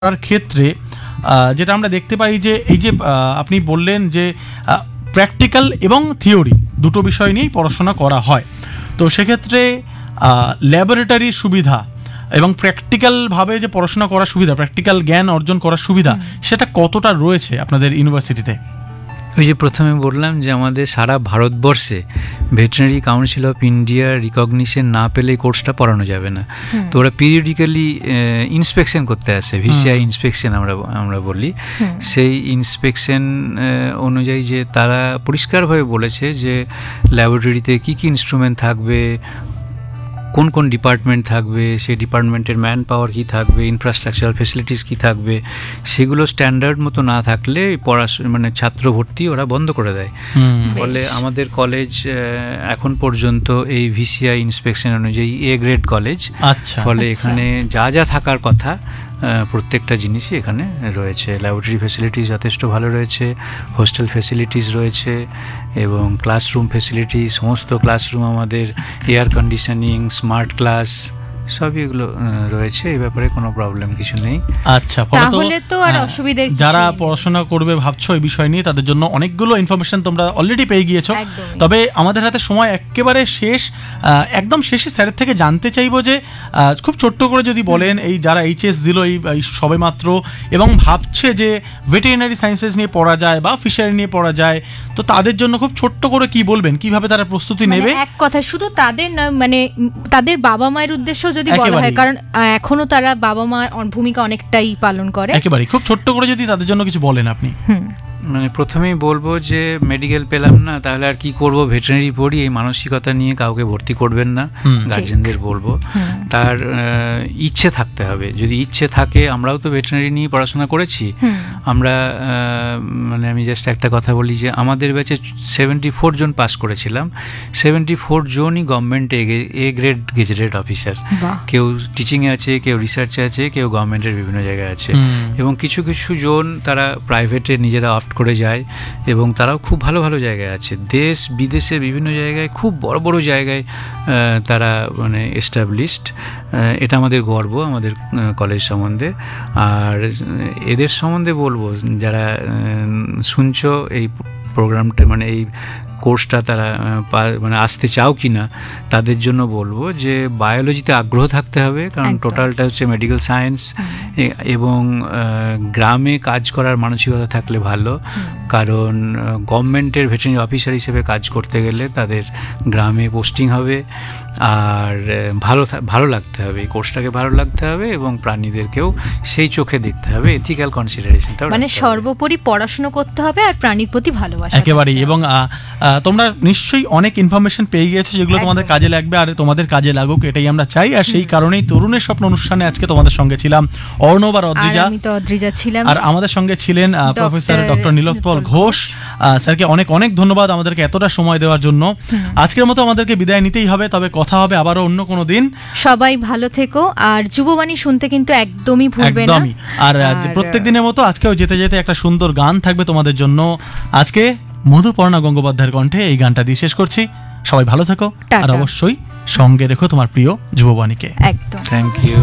করার ক্ষেত্রে যেটা আমরা দেখতে পাই যে এই যে আপনি বললেন যে প্র্যাকটিক্যাল এবং থিওরি দুটো বিষয় নিয়েই পড়াশোনা করা হয়, তো সেক্ষেত্রে ল্যাবরেটরির সুবিধা এবং প্র্যাকটিক্যালভাবে যে পড়াশোনা করার সুবিধা, প্র্যাকটিক্যাল জ্ঞান অর্জন করার সুবিধা সেটা কতটা রয়েছে আপনাদের ইউনিভার্সিটিতে? ওই যে প্রথমে বললাম যে আমাদের সারা ভারতবর্ষে veterinary council of India recognition না পেলে এই কোর্সটা পড়ানো যাবে না। তো ওরা পিরিয়ডিক্যালি ইন্সপেকশন করতে আসে, ভিসিআই ইন্সপেকশন আমরা বলি। সেই ইন্সপেকশন অনুযায়ী যে তারা পরিষ্কারভাবে বলেছে যে ল্যাবরেটরিতে কী কী ইনস্ট্রুমেন্ট থাকবে, কোন কোন ডিপার্টমেন্ট থাকবে, সেই ডিপার্টমেন্টের ম্যান পাওয়ার কী থাকবে, ইনফ্রাস্ট্রাকচারাল ফেসিলিটিস কী থাকবে, সেগুলো স্ট্যান্ডার্ড মতো না থাকলে মানে ছাত্র ভর্তি ওরা বন্ধ করে দেয়। ফলে আমাদের কলেজ এখন পর্যন্ত এই ভিসিআই ইন্সপেকশন অনুযায়ী এ গ্রেড কলেজ। ফলে এখানে যা যা থাকার কথা প্রত্যেকটা জিনিসই এখানে রয়েছে। ল্যাবরেটরি ফেসিলিটিস যথেষ্ট ভালো রয়েছে, হোস্টেল ফেসিলিটিস রয়েছে এবং ক্লাসরুম ফেসিলিটিস, সমস্ত ক্লাসরুম আমাদের এয়ার কন্ডিশনিং, স্মার্ট ক্লাস সবই এগুলো রয়েছে। এই ব্যাপারে কোনো প্রবলেম কিছু নেই। আচ্ছা, তাহলে তো আর অসুবিধা, যারা পড়াশোনা করবে ভাবছো এই বিষয় নিয়ে তাদের জন্য অনেকগুলো ইনফরমেশন তোমরা অলরেডি পেয়ে গিয়েছো। তবে আমাদের হাতে সময় একেবারে শেষ, একদম শেষে স্যারের থেকে জানতে চাইবো যে খুব ছোট্ট করে যদি বলেন, এই যারা এইচএস দিল এই সবে মাত্র এবং ভাবছে যে ভেটেরিনারি সায়েন্সেস নিয়ে পড়া যায় বা ফিশারি নিয়ে পড়া যায়, তো তাদের জন্য খুব ছোট্ট করে কি বলবেন, কিভাবে তারা প্রস্তুতি নেবে? এক কথা শুধু তাদের না, মানে তাদের বাবা মায়ের উদ্দেশ্য যদি বলা হয়, কারণ এখনো তারা বাবা মার ভূমিকা অনেকটাই পালন করে। একেবারে খুব ছোট্ট করে যদি তাদের জন্য কিছু বলেন আপনি। মানে প্রথমেই বলবো যে মেডিকেল পেলাম না তাহলে আর কি করব, ভেটেরিনারি পড়ি, এই মানসিকতা নিয়ে কাউকে ভর্তি করবেন না। গার্জেনদের বলবো তার ইচ্ছে থাকতে হবে। যদি ইচ্ছে থাকে, আমরাও তো ভেটেরিনারি নিয়ে পড়াশোনা করেছি। আমরা মানে আমি জাস্ট একটা কথা বলি যে আমাদের ব্যাচে 74 জন পাস করেছিলাম, 74 জনই government A grade gazetted officer. কেউ টিচিংয়ে আছে, কেউ রিসার্চে আছে, কেউ গভর্নমেন্টের বিভিন্ন জায়গায় আছে এবং কিছু কিছু জন তারা প্রাইভেটে নিজেরা করে যায় এবং তারাও খুব ভালো ভালো জায়গায় আছে। দেশ বিদেশে বিভিন্ন জায়গায় খুব বড় বড় জায়গায় তারা মানে এস্টাবলিশড। এটা আমাদের গর্ব আমাদের কলেজ সম্বন্ধে। আর এদের সম্বন্ধে বলবো যারা শুনছো এই প্রোগ্রামটা, মানে এই কোর্সটা তারা মানে আসতে চাও কি না, তাদের জন্য বলবো যে বায়োলজিতে আগ্রহ থাকতে হবে, কারণ টোটালটা হচ্ছে মেডিকেল সায়েন্স এবং গ্রামে কাজ করার মানসিকতা থাকলে ভালো। কারণ গভর্নমেন্টের ভেটেরিনারি অফিসার হিসেবে কাজ করতে গেলে তাদের গ্রামে পোস্টিং হবে আর ভালো লাগতে হবে, এই কোর্সটাকে ভালো লাগতে হবে এবং প্রাণীদেরকেও সেই চোখে দেখতে হবে, এথিক্যাল কনসিডারেশনটা, মানে সর্বোপরি পড়াশোনা করতে হবে আর প্রাণীর প্রতি ভালোবাসা। একেবারেই। এবং তোমরা নিশ্চয়ই অনেক ইনফরমেশন পেয়ে গিয়েছো যেগুলো তোমাদের কাজে লাগবে, আর তোমাদের কাজে লাগুক এটাই আমরা চাই। আর সেই কারণেই তরুণের স্বপ্ন অনুষ্ঠানে আজকে তোমাদের সঙ্গে ছিলাম অর্ণব আর অদ্রিজা, আমি তো অদ্রিজা ছিলাম, আর আমাদের সঙ্গে ছিলেন প্রফেসর ডক্টর নীলোৎপল ঘোষ। স্যারকে অনেক অনেক ধন্যবাদ আমাদেরকে এতটা সময় দেওয়ার জন্য। আজকের মতো আমাদেরকে বিদায় নিতেই হবে, তবে কথা হবে আবারও অন্য কোনো দিন। সবাই ভালো থেকো, আর যুববাণী শুনতে কিন্তু একদমই ভুলবে না। আর প্রত্যেক দিনের মতো আজকেও যেতে যেতে একটা সুন্দর গান থাকবে তোমাদের জন্য। আজকে মধুপর্ণা গঙ্গোপাধ্যায়ের কণ্ঠে এই গানটা দিয়ে শেষ করছি। সবাই ভালো থেকো, আর অবশ্যই সঙ্গে রেখো তোমার প্রিয় যুববাণীকে। একদম, থ্যাংক ইউ।